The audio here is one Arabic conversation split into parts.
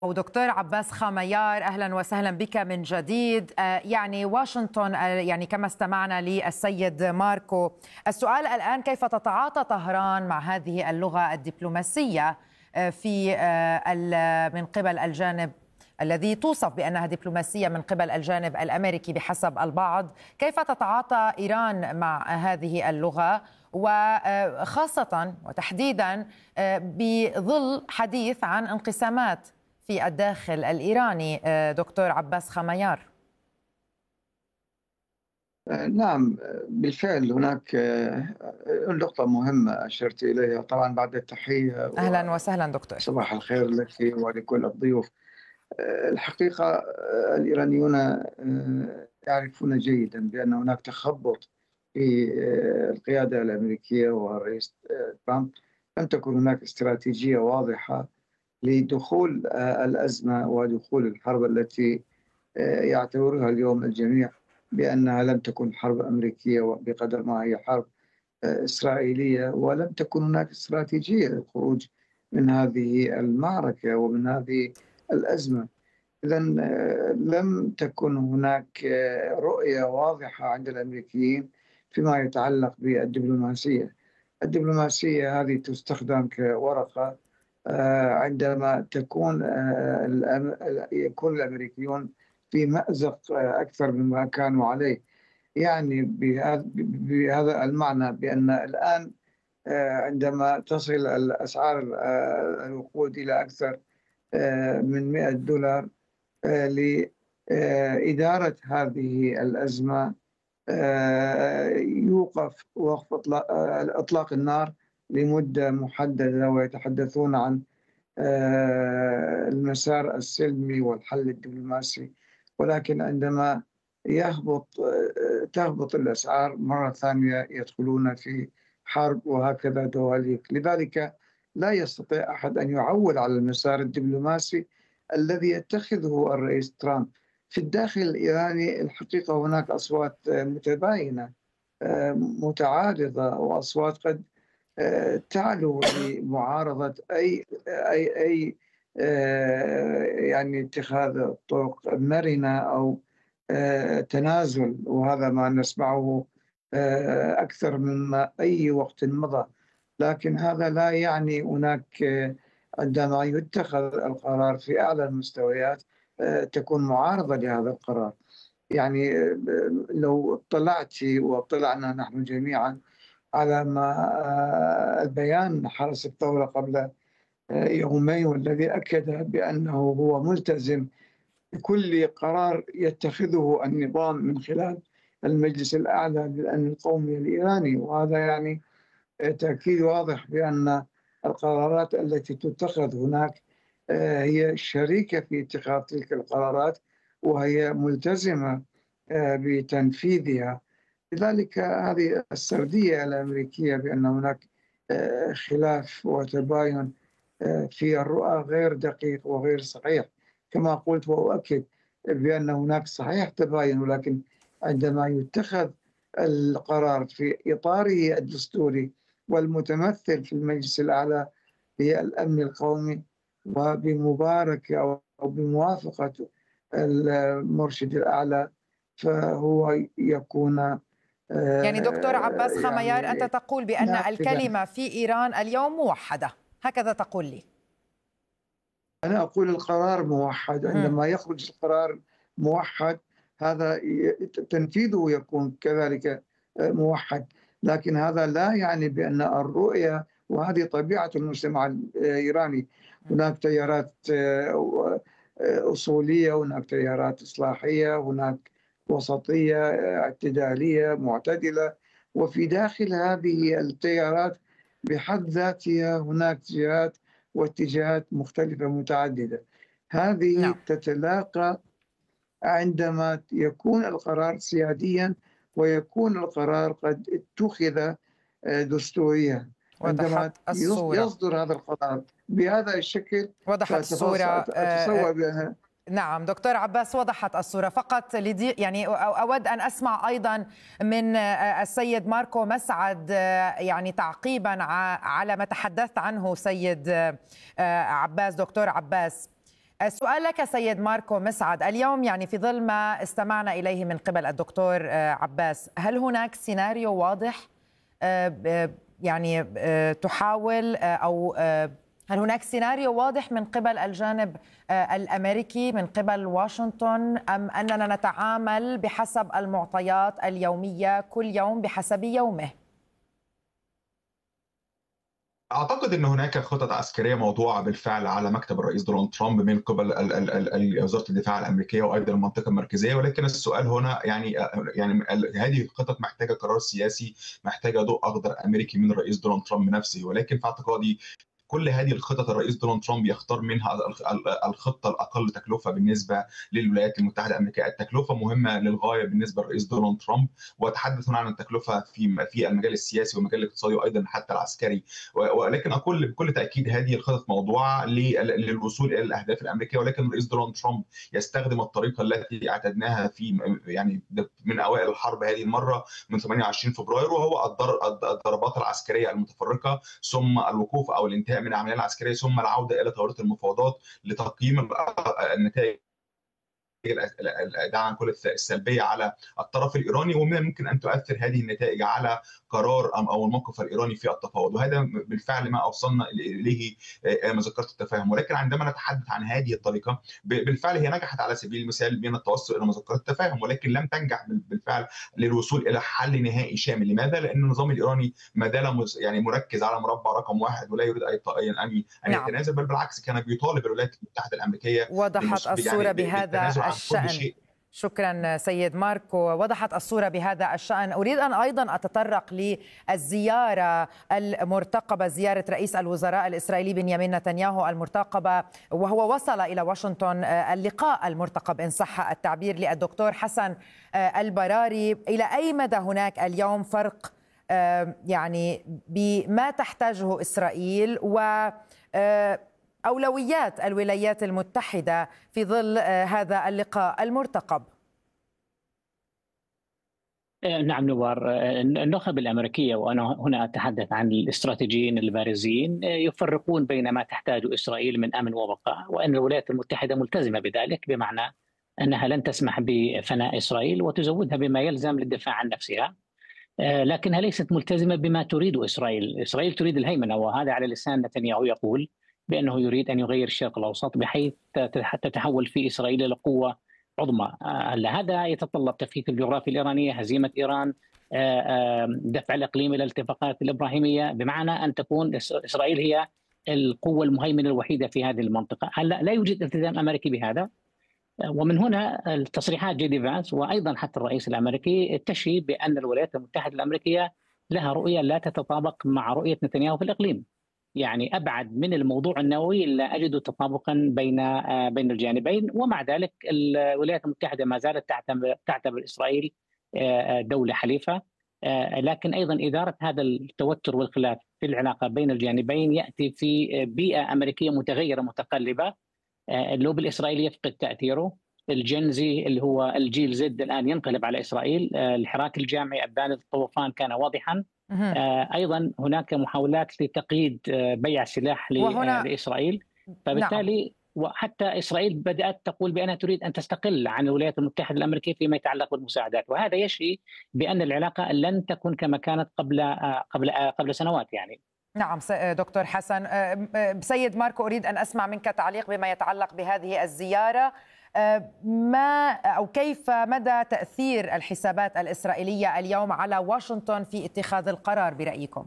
ودكتور عباس خاميار، أهلا وسهلا بك من جديد. يعني واشنطن، يعني كما استمعنا للسيد ماركو، السؤال الآن كيف تتعاطى طهران مع هذه اللغة الدبلوماسية في من قبل الجانب الذي توصف بأنها دبلوماسية من قبل الجانب الأمريكي بحسب البعض. كيف تتعاطى إيران مع هذه اللغة، وخاصة وتحديدا بظل حديث عن انقسامات في الداخل الإيراني؟ دكتور عباس خاميار. نعم، بالفعل هناك نقطة مهمة أشرت إليها. طبعا بعد التحية أهلا وسهلا دكتور. وصباح الخير لك ولكل الضيوف. الحقيقة الإيرانيون يعرفون جيدا بأن هناك تخبط في القيادة الأمريكية والرئيس ترامب. لم تكن هناك استراتيجية واضحة لدخول الأزمة ودخول الحرب التي يعتبرها اليوم الجميع بأنها لم تكن حرب أمريكية بقدر ما هي حرب إسرائيلية، ولم تكن هناك استراتيجية للخروج من هذه المعركة ومن هذه الأزمة. إذا لم تكن هناك رؤية واضحة عند الأمريكيين فيما يتعلق بالدبلوماسية. الدبلوماسية هذه تستخدم كورقة عندما يكون الأمريكيون في مأزق أكثر مما كانوا عليه. يعني بهذا المعنى بأن الآن عندما تصل الأسعار الوقود إلى أكثر من $100 لإدارة هذه الأزمة، يوقف وقف إطلاق النار لمدة محددة، ويتحدثون عن المسار السلمي والحل الدبلوماسي. ولكن عندما تهبط الأسعار مرة ثانية يدخلون في حرب، وهكذا دواليك. لذلك لا يستطيع أحد أن يعول على المسار الدبلوماسي الذي يتخذه الرئيس ترامب. في الداخل الإيراني الحقيقة هناك أصوات متباينة متعارضة، وأصوات قد تعلو لمعارضة أي يعني اتخاذ طرق مرنة أو تنازل، وهذا ما نسمعه أكثر مما أي وقت مضى. لكن هذا لا يعني هناك عندما يتخذ القرار في أعلى المستويات تكون معارضة لهذا القرار. يعني لو اطلعت واطلعنا نحن جميعا على ما البيان حرس الثورة قبل يومين، والذي أكد بأنه هو ملتزم بكل قرار يتخذه النظام من خلال المجلس الأعلى للأمن القومي الإيراني. وهذا يعني تأكيد واضح بأن القرارات التي تتخذ هناك هي شريكة في اتخاذ تلك القرارات، وهي ملتزمة بتنفيذها. لذلك هذه السردية الأمريكية بأن هناك خلاف وتباين في الرؤى غير دقيق وغير صحيح. كما قلت وأؤكد بأن هناك صحيح تباين، ولكن عندما يتخذ القرار في إطاره الدستوري والمتمثل في المجلس الأعلى للأمن القومي وبمباركة أو بموافقة المرشد الأعلى، فهو يكون يعني دكتور عباس خاميار، أنت يعني تقول بأن نافذا. الكلمة في إيران اليوم موحدة، هكذا تقول لي؟ أنا أقول القرار موحد. عندما يخرج القرار موحد، هذا تنفيذه يكون كذلك موحد. لكن هذا لا يعني بأن الرؤية، وهذه طبيعة المجتمع الإيراني، هناك تيارات أصولية، هناك تيارات إصلاحية، هناك وسطية اعتدالية معتدلة. وفي داخل هذه التيارات بحد ذاتها هناك جهات واتجاهات مختلفة متعددة. هذه نعم. تتلاقى عندما يكون القرار سياديا، ويكون القرار قد اتخذ دستوريا. وضحت عندما الصورة. يصدر هذا القرار بهذا الشكل، وضحت الصورة. فأتصور بأنها نعم دكتور عباس، وضحت الصورة. فقط يعني أود أن أسمع أيضا من السيد ماركو مسعد، يعني تعقيبا على ما تحدثت عنه سيد عباس، دكتور عباس. السؤال لك سيد ماركو مسعد، اليوم يعني في ظل ما استمعنا إليه من قبل الدكتور عباس، هل هناك سيناريو واضح يعني تحاول أو هل هناك سيناريو واضح من قبل الجانب الأمريكي من قبل واشنطن، أم أننا نتعامل بحسب المعطيات اليومية كل يوم بحسب يومه؟ أعتقد أن هناك خطط عسكرية موضوعة بالفعل على مكتب الرئيس دونالد ترامب من قبل وزارة الدفاع الأمريكية وأيضا المنطقة المركزية، ولكن السؤال هنا يعني هذه الخطط محتاجة قرار سياسي، محتاجة ضوء أخضر أمريكي من الرئيس دونالد ترامب نفسه. ولكن في اعتقادي كل هذه الخطط الرئيس دونالد ترامب يختار منها الخطة الأقل تكلفة بالنسبة للولايات المتحدة الأمريكية. التكلفة مهمة للغاية بالنسبة للرئيس دونالد ترامب، وأتحدث هنا عن التكلفة في المجال السياسي والمجال الاقتصادي وأيضا حتى العسكري. ولكن أقول بكل تأكيد هذه الخطط موضوعة للوصول إلى الأهداف الأمريكية، ولكن الرئيس دونالد ترامب يستخدم الطريقة التي اعتدناها في يعني من أوائل الحرب هذه المرة من 28 فبراير، وهو الضربات العسكرية المتفرقة، ثم الوقوف أو الانتهاء من العملية العسكرية، ثم العودة إلى طاولة المفاوضات لتقييم النتائج الادعاء كل السلبيه على الطرف الايراني، ومن الممكن ان تؤثر هذه النتائج على قرار او الموقف الايراني في التفاوض. وهذا بالفعل ما اوصلنا اليه مذكره التفاهم. ولكن عندما نتحدث عن هذه الطريقه بالفعل هي نجحت على سبيل المثال بين التوصل الى مذكره التفاهم، ولكن لم تنجح بالفعل للوصول الى حل نهائي شامل. لماذا؟ لان النظام الايراني ما زال يعني مركز على مربع رقم واحد ولا يريد ان يتنازل، بل بالعكس كان بيطالب الولايات المتحده الامريكيه. وضحت الصوره بهذا الشأن. شكرا سيد ماركو، وضحت الصورة بهذا الشأن. أريد أن أيضا أتطرق للزيارة المرتقبة، زيارة رئيس الوزراء الإسرائيلي بنيامين نتنياهو المرتقبة، وهو وصل إلى واشنطن، اللقاء المرتقب إن صح التعبير للدكتور حسن البراري. إلى أي مدى هناك اليوم فرق يعني بما تحتاجه إسرائيل و أولويات الولايات المتحدة في ظل هذا اللقاء المرتقب؟ نعم نوار، النخب الأمريكية، وأنا هنا أتحدث عن الاستراتيجيين البارزين، يفرقون بين ما تحتاجه إسرائيل من أمن وبقاء، وأن الولايات المتحدة ملتزمة بذلك، بمعنى أنها لن تسمح بفناء إسرائيل وتزودها بما يلزم للدفاع عن نفسها، لكنها ليست ملتزمة بما تريد إسرائيل. إسرائيل تريد الهيمنة، وهذا على لسان نتنياهو يقول بأنه يريد أن يغير الشرق الأوسط بحيث تتحول في إسرائيل إلى قوة عظمى. هذا يتطلب تفكيك الجغرافيا الإيرانية، هزيمة إيران، دفع الإقليم إلى الاتفاقات الإبراهيمية، بمعنى أن تكون إسرائيل هي القوة المهيمنة الوحيدة في هذه المنطقة. هلا لا يوجد التزام أمريكي بهذا، ومن هنا التصريحات جي دي فانس وأيضا حتى الرئيس الأمريكي تشي بأن الولايات المتحدة الأمريكية لها رؤية لا تتطابق مع رؤية نتنياهو في الإقليم. يعني أبعد من الموضوع النووي لا أجد تطابقا بين الجانبين، ومع ذلك الولايات المتحدة ما زالت تعتبر إسرائيل دولة حليفة، لكن أيضا إدارة هذا التوتر والخلاف في العلاقة بين الجانبين يأتي في بيئة أمريكية متغيرة متقلبة. اللوب الإسرائيلي يفقد تأثيره، الجنزي اللي هو الجيل زد الآن ينقلب على إسرائيل، الحراك الجامعي أبان الطوفان كان واضحا. أيضا هناك محاولات لتقييد بيع السلاح لإسرائيل، فبالتالي وحتى إسرائيل بدأت تقول بأنها تريد أن تستقل عن الولايات المتحدة الأمريكية فيما يتعلق بالمساعدات، وهذا يشي بأن العلاقة لن تكون كما كانت قبل سنوات يعني. نعم دكتور حسن. سيد ماركو، أريد أن أسمع منك تعليق بما يتعلق بهذه الزيارة. ما أو كيف مدى تأثير الحسابات الإسرائيلية اليوم على واشنطن في اتخاذ القرار برأيكم؟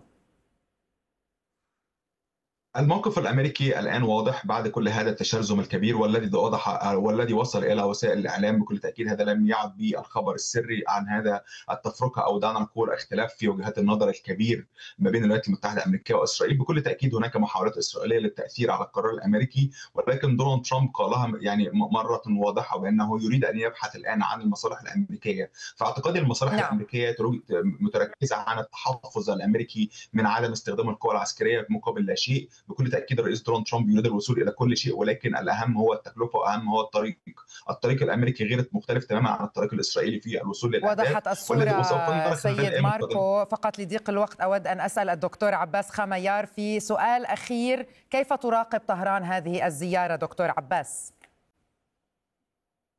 الموقف الامريكي الان واضح بعد كل هذا التشرذم الكبير، والذي وصل الى وسائل الاعلام. بكل تاكيد هذا لم يعد بالخبر السري عن هذا التفرقه، او دعنا نقول اختلاف في وجهات النظر الكبير ما بين الولايات المتحده الامريكيه واسرائيل. بكل تاكيد هناك محاولات اسرائيليه للتاثير على القرار الامريكي، ولكن دونالد ترامب قالها يعني مره واضحه بانه يريد ان يبحث الان عن المصالح الامريكيه. فاعتقادي المصالح الامريكيه متركزه عن التحفظ الامريكي من عدم استخدام القوى العسكريه مقابل لا شيء. بكل تاكيد الرئيس دونالد ترامب يريد الوصول الى كل شيء، ولكن الاهم هو التكلفه واهم هو الطريق الامريكي غير مختلف تماما عن الطريق الاسرائيلي في الوصول للاهداف. وضحت الصوره سيد ماركو. فقط لضيق الوقت اود ان اسال الدكتور عباس خميار في سؤال اخير: كيف تراقب طهران هذه الزياره دكتور عباس؟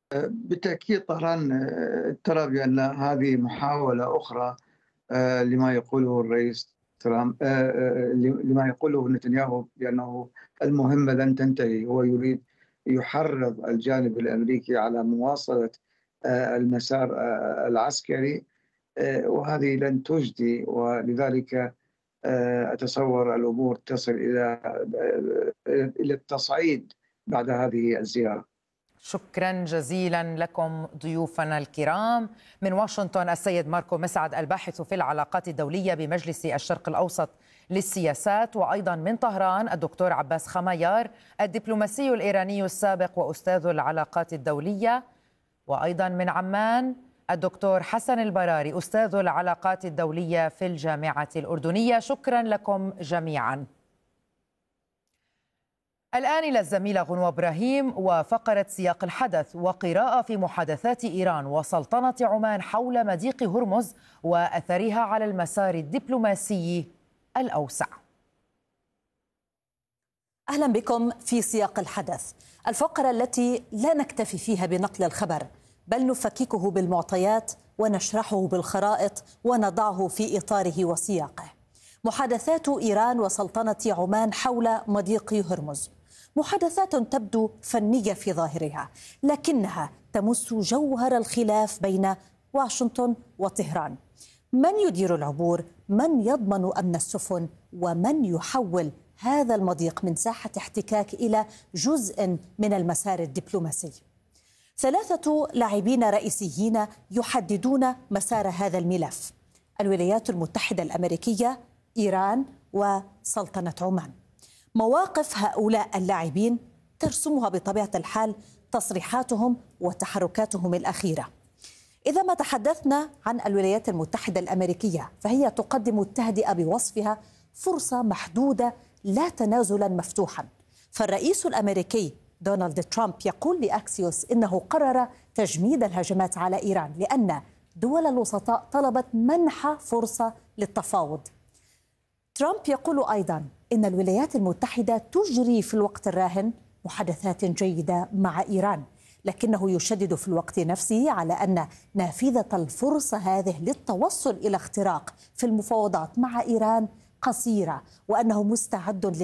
بالتأكيد طهران ترى بأن هذه محاولة أخرى لما يقوله الرئيس ترامب، لما يقوله نتنياهو بأنه المهمة لن تنتهي. هو يريد يحرض الجانب الأمريكي على مواصلة المسار العسكري، وهذه لن تجدي، ولذلك أتصور الأمور تصل إلى التصعيد بعد هذه الزيارة. شكرا جزيلا لكم ضيوفنا الكرام. من واشنطن السيد ماركو مسعد الباحث في العلاقات الدولية بمجلس الشرق الأوسط للسياسات، وأيضا من طهران الدكتور عباس خميار الدبلوماسي الإيراني السابق وأستاذ العلاقات الدولية، وأيضا من عمان الدكتور حسن البراري أستاذ العلاقات الدولية في الجامعة الأردنية. شكرا لكم جميعا. الآن إلى الزميلة غنوة إبراهيم وفقرة سياق الحدث وقراءة في محادثات إيران وسلطنة عمان حول مضيق هرمز وأثرها على المسار الدبلوماسي الأوسع. أهلا بكم في سياق الحدث، الفقرة التي لا نكتفي فيها بنقل الخبر، بل نفككه بالمعطيات ونشرحه بالخرائط ونضعه في إطاره وسياقه. محادثات إيران وسلطنة عمان حول مضيق هرمز، محادثات تبدو فنية في ظاهرها، لكنها تمس جوهر الخلاف بين واشنطن وطهران. من يدير العبور؟ من يضمن أمن السفن؟ ومن يحول هذا المضيق من ساحة احتكاك إلى جزء من المسار الدبلوماسي؟ 3 لاعبين رئيسيين يحددون مسار هذا الملف: الولايات المتحدة الأمريكية، إيران، وسلطنة عمان. مواقف هؤلاء اللاعبين ترسمها بطبيعة الحال تصريحاتهم وتحركاتهم الأخيرة. إذا ما تحدثنا عن الولايات المتحدة الأمريكية فهي تقدم التهدئة بوصفها فرصة محدودة لا تنازلا مفتوحا. فالرئيس الأمريكي دونالد ترامب يقول لأكسيوس إنه قرر تجميد الهجمات على إيران لأن دول الوسطاء طلبت منح فرصة للتفاوض. ترامب يقول أيضا إن الولايات المتحدة تجري في الوقت الراهن محادثات جيدة مع إيران، لكنه يشدد في الوقت نفسه على أن نافذة الفرصة هذه للتوصل إلى اختراق في المفاوضات مع إيران قصيرة، وأنه مستعد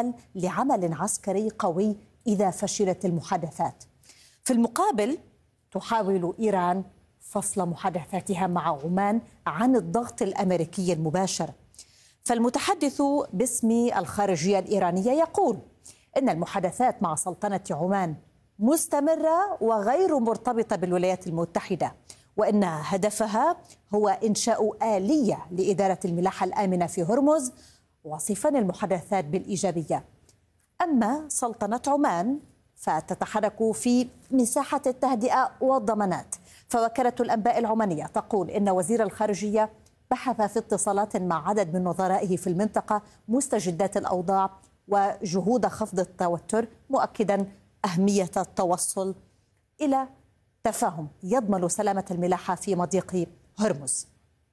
لعمل عسكري قوي إذا فشلت المحادثات. في المقابل تحاول إيران فصل محادثاتها مع عمان عن الضغط الأمريكي المباشر. فالمتحدث باسم الخارجية الإيرانية يقول إن المحادثات مع سلطنة عمان مستمرة وغير مرتبطة بالولايات المتحدة، وإن هدفها هو إنشاء آلية لإدارة الملاحة الآمنة في هرمز، وصفا المحادثات بالإيجابية. أما سلطنة عمان فتتحرك في مساحة التهدئة والضمانات. فوكالة الأنباء العمانية تقول إن وزير الخارجية بحث في اتصالات مع عدد من نظرائه في المنطقة مستجدات الأوضاع وجهود خفض التوتر، مؤكدا أهمية التوصل إلى تفاهم يضمن سلامة الملاحة في مضيق هرمز.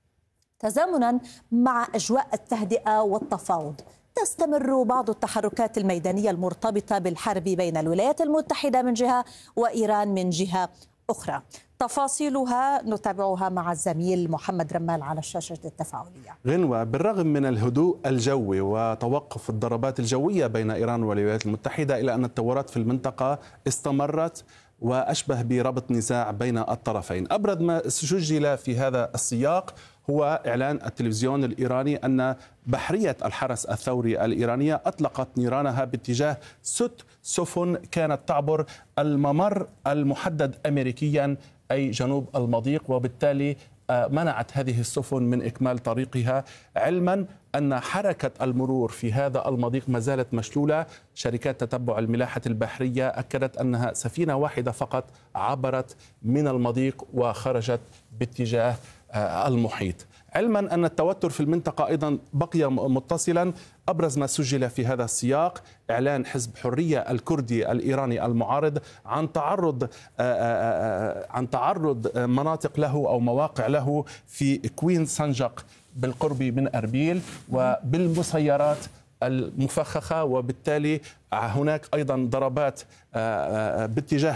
تزامنا مع أجواء التهدئة والتفاوض تستمر بعض التحركات الميدانية المرتبطة بالحرب بين الولايات المتحدة من جهة وإيران من جهة أخرى. تفاصيلها نتابعها مع الزميل محمد رمال على الشاشة التفاعلية. غنوة، بالرغم من الهدوء الجوي وتوقف الضربات الجوية بين إيران والولايات المتحدة، إلا أن التطورات في المنطقة استمرت وأشبه بربط نزاع بين الطرفين. أبرز ما سجل في هذا السياق هو إعلان التلفزيون الإيراني أن بحرية الحرس الثوري الإيرانية أطلقت نيرانها باتجاه 6 سفن كانت تعبر الممر المحدد أمريكيا أي جنوب المضيق، وبالتالي منعت هذه السفن من إكمال طريقها، علما أن حركة المرور في هذا المضيق ما زالت مشلولة. شركات تتبع الملاحة البحرية أكدت أنها سفينة واحدة فقط عبرت من المضيق وخرجت باتجاه المحيط، علما أن التوتر في المنطقة أيضا بقي متصلا. أبرز ما سجل في هذا السياق إعلان حزب حرية الكردي الإيراني المعارض عن تعرض مناطق له أو مواقع له في كوين سنجق بالقرب من أربيل وبالمسيرات المفخخة، وبالتالي هناك أيضا ضربات باتجاه